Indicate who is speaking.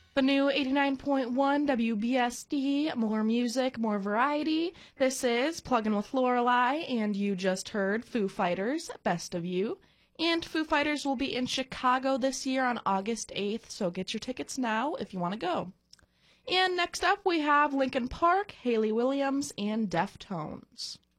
Speaker 1: The new 89.1 WBSD, more music, more variety. This is Pluggin' with Lorelei, and you just heard Foo Fighters, Best of You. And Foo Fighters will be in Chicago this year on August 8th, so get your tickets now if you want to go. And next up we have Linkin Park, Hayley Williams, and Deftones.